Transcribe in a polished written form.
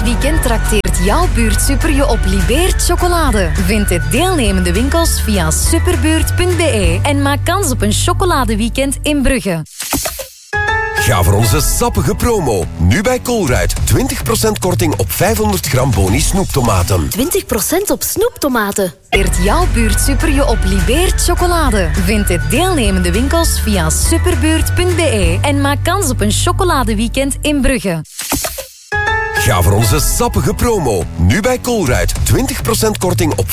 weekend trakteert jouw buurtsuper je op Libeert chocolade. Vind de deelnemende winkels via superbuurt.be en maak kans op een chocoladeweekend in Brugge. Ga voor onze sappige promo. Nu bij Colruyt 20% korting op 500 gram Boni snoeptomaten. 20% op snoeptomaten. Eert jouw buurtsuper je op Libeert chocolade. Vind de deelnemende winkels via superbuurt.be en maak kans op een chocoladeweekend in Brugge. Ga voor onze sappige promo. Nu bij Colruyt 20% korting op